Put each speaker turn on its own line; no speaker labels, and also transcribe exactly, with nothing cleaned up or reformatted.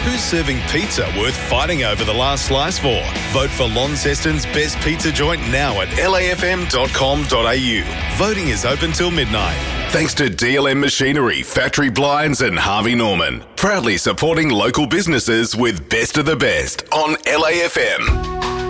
Who's serving pizza worth fighting over the last slice for? Vote for Launceston's best pizza joint now at l a f m dot com dot a u. Voting is open till midnight. Thanks to D L M Machinery, Factory Blinds and Harvey Norman. Proudly supporting local businesses with Best of the Best on L A F M.